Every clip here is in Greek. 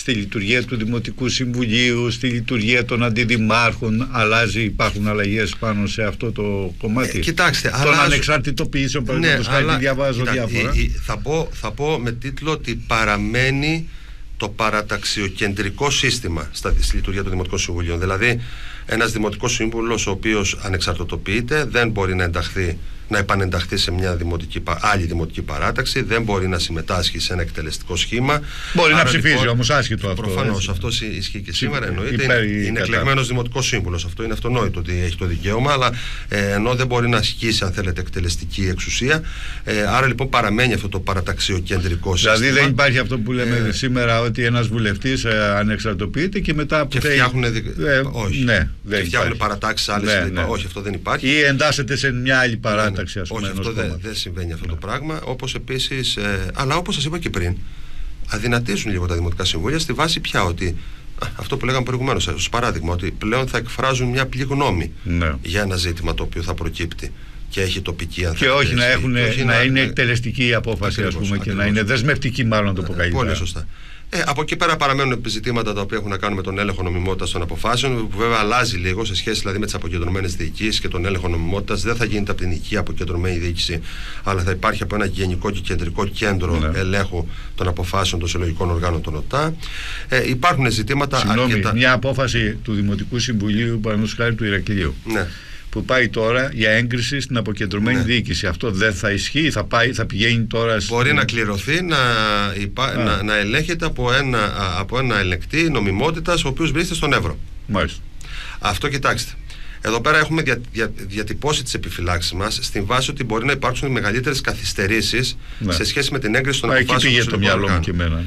στη λειτουργία του Δημοτικού Συμβουλίου, στη λειτουργία των αντιδημάρχων, υπάρχουν αλλαγές πάνω σε αυτό το κομμάτι? Κοιτάξτε, των ανεξαρτητοποιήσεων, παραδείγματος χάρη, διαβάζω διάφορα. Θα πω με τίτλο ότι παραμένει το παραταξιοκεντρικό σύστημα στη λειτουργία των Δημοτικών Συμβουλίων. Δηλαδή, ένας Δημοτικός Σύμβουλος ο οποίος ανεξαρτητοποιείται δεν μπορεί να επανενταχθεί σε μια άλλη δημοτική παράταξη, δεν μπορεί να συμμετάσχει σε ένα εκτελεστικό σχήμα. Μπορεί να ψηφίζει λοιπόν, όμως άσχετο αυτό. Προφανώς αυτό ισχύει και σήμερα, εννοείται. Είναι εκλεγμένος Δημοτικός Σύμβουλος. Αυτό είναι αυτονόητο ότι έχει το δικαίωμα, αλλά ενώ δεν μπορεί να ασκήσει, αν θέλετε, εκτελεστική εξουσία. Άρα λοιπόν παραμένει αυτό το παραταξιοκεντρικό σύστημα. Δηλαδή δεν υπάρχει αυτό που λέμε σήμερα, ότι ένας βουλευτής ανεξαρτητοποιείται και μετά και φτιάχνουν. Όχι. Ναι, και φτιάχνουν παρατάξεις άλλες. Όχι, αυτό δεν υπάρχει. Ή εντάσσεται σε μια άλλη παράταξη. Όχι, αυτό δεν συμβαίνει αυτό το πράγμα. Όπως επίσης, αλλά όπως σας είπα και πριν, αδυνατίζουν λίγο τα Δημοτικά Συμβούλια στη βάση πια ότι αυτό που λέγαμε προηγουμένως, ως παράδειγμα, ότι πλέον θα εκφράζουν μια απλή γνώμη για ένα ζήτημα το οποίο θα προκύπτει και έχει τοπική και όχι να είναι εκτελεστική η απόφαση, ας πούμε, και να είναι δεσμευτική, μάλλον το πω καλύτερα. Πολύ σωστά. Από εκεί πέρα παραμένουν επιζητήματα τα οποία έχουν να κάνουν με τον έλεγχο νομιμότητας των αποφάσεων, που βέβαια αλλάζει λίγο σε σχέση δηλαδή με τις αποκεντρωμένες διοικήσεις και τον έλεγχο νομιμότητας. Δεν θα γίνεται από την οικία αποκεντρωμένη διοίκηση, αλλά θα υπάρχει από ένα γενικό και κεντρικό κέντρο ελέγχου των αποφάσεων των συλλογικών οργάνων των ΟΤΑ. Υπάρχουν ζητήματα. Μια απόφαση του Δημοτικού Συμβουλίου, παραδείγματος χάρη του Ηρακλείου, που πάει τώρα για έγκριση στην αποκεντρωμένη διοίκηση. Αυτό δεν θα ισχύει, θα πηγαίνει τώρα. Μπορεί να κληρωθεί, να ελέγχεται από ένα ελεκτή νομιμότητας, ο οποίος βρίσκεται στον Εύρο. Μάλιστα. Αυτό, κοιτάξτε. Εδώ πέρα έχουμε διατυπώσει τις επιφυλάξεις μας στην βάση ότι μπορεί να υπάρξουν μεγαλύτερες καθυστερήσεις σε σχέση με την έγκριση των αποφάσεων. Εκεί πήγε το μυαλό μου και εμένα.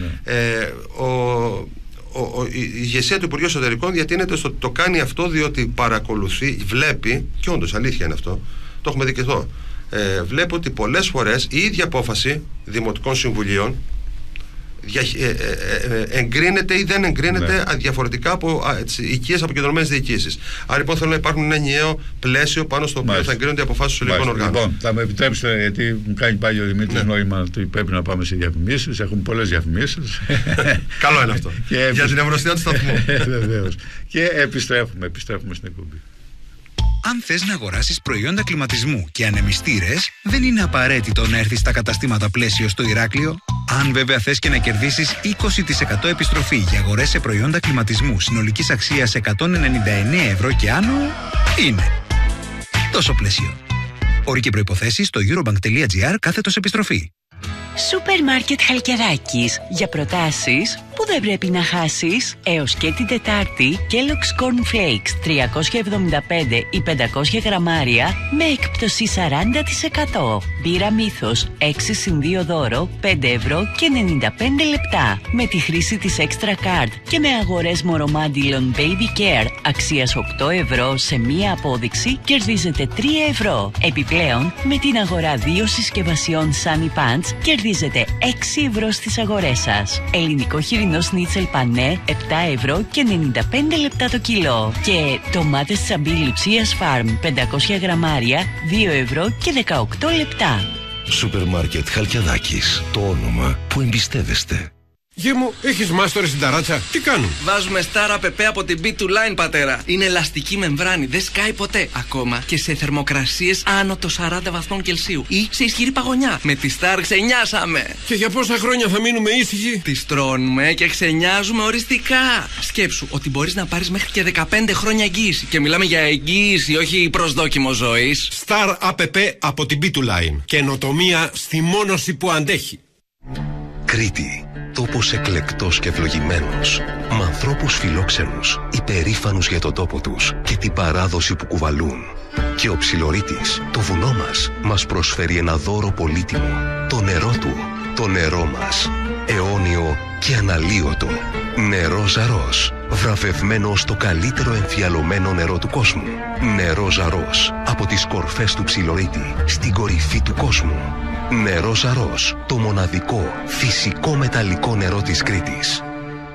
Η ηγεσία του Υπουργείου Εσωτερικών διατείνεται στο ότι το κάνει αυτό διότι παρακολουθεί, βλέπει, και όντως αλήθεια είναι αυτό, το έχουμε δει και εδώ, βλέπει ότι πολλές φορές η ίδια απόφαση Δημοτικών Συμβουλίων εγκρίνεται ή δεν εγκρίνεται διαφορετικά από τις οικίες αποκεντρωμένες διοικήσεις. Άρα λοιπόν θέλω να υπάρχουν ένα ενιαίο πλαίσιο πάνω στο οποίο θα εγκρίνονται οι αποφάσεις των συλλογικών οργάνων. Λοιπόν, θα με επιτρέψετε, γιατί μου κάνει πάλι ο Δημήτρης νόημα ότι πρέπει να πάμε σε διαφημίσεις. Έχουμε πολλές διαφημίσεις. Καλό είναι αυτό. Για την ευρωστία του σταθμού. Βεβαίως. Και επιστρέφουμε στην εκπομπή. Αν θες να αγοράσεις προϊόντα κλιματισμού και ανεμιστήρες, δεν είναι απαραίτητο να έρθεις στα καταστήματα Πλαίσιο στο Ηράκλειο. Αν βέβαια θες και να κερδίσεις 20% επιστροφή για αγορές σε προϊόντα κλιματισμού συνολικής αξίας 199 ευρώ και άνω, είναι τόσο Πλαίσιο. Όροι και προϋποθέσεις στο eurobank.gr/επιστροφή. Σούπερ Μάρκετ Χαλκιδάκης. Για προτάσεις που δεν πρέπει να χάσεις. Έως και την Τετάρτη, Kellogg's Corn Flakes 375 ή 500 γραμμάρια με έκπτωση 40%. Μπύρα Μύθος 6+2 δώρο 5 ευρώ και 95 λεπτά. Με τη χρήση της Extra Card και με αγορές Moromandilon Baby Care αξίας 8 ευρώ σε μία απόδειξη κερδίζετε 3 ευρώ. Επιπλέον, με την αγορά 2 συσκευασιών Sunny Pants κερδίζετε 6 ευρώ στις αγορές σας. Ελληνικό χοιρινό σνίτσελ πανέ 7 ευρώ και 95 λεπτά το κιλό. Και ντομάτες τσαμπί Λουτσίας Farm 500 γραμμάρια 2 ευρώ και 18 λεπτά. Σούπερ Μάρκετ Χαλκιαδάκης. Το όνομα που εμπιστεύεστε. Γε μου, έχεις μάστορες στην ταράτσα. Τι κάνουν? Βάζουμε Star APP από την B2Line, πατέρα. Είναι ελαστική μεμβράνη, δεν σκάει ποτέ. Ακόμα και σε θερμοκρασίες άνω των 40 βαθμών Κελσίου ή σε ισχυρή παγωνιά. Με τη Star ξενιάσαμε. Και για πόσα χρόνια θα μείνουμε ήσυχοι? Τις τρώνουμε και ξενιάζουμε οριστικά. Σκέψου ότι μπορείς να πάρεις μέχρι και 15 χρόνια εγγύηση. Και μιλάμε για εγγύηση, όχι προσδόκιμο ζωής. Star APP από την B2Line. Καινοτομία στη μόνωση που αντέχει. Κρήτη. Τόπος εκλεκτός και ευλογημένος, με ανθρώπους φιλόξενους, υπερήφανους για τον τόπο τους και την παράδοση που κουβαλούν. Και ο Ψιλορίτης, το βουνό μας προσφέρει ένα δώρο πολύτιμο, το νερό του, το νερό μας, αιώνιο και αναλύωτο. Νερό Ζαρός, βραβευμένο στο καλύτερο εμφιαλωμένο νερό του κόσμου. Νερό Ζαρός, από τις κορφές του Ψιλορίτη, στην κορυφή του κόσμου. Νερό Ζαρός, το μοναδικό φυσικό μεταλλικό νερό της Κρήτης.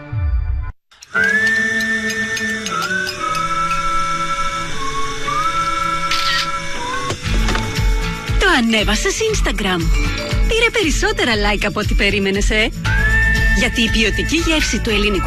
Το ανέβασες Instagram. Πήρε περισσότερα like από ό,τι περίμενες, Γιατί η ποιοτική γεύση του ελληνικού